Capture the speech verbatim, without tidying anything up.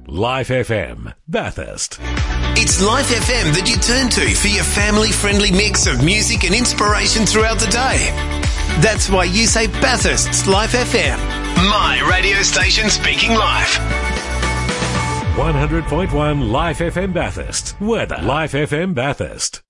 Life F M, Bathurst. It's Life F M that you turn to for your family-friendly mix of music and inspiration throughout the day. That's why you say Bathurst's Life F M. My radio station speaking life. one hundred point one Life F M Bathurst. Weather. Life F M Bathurst.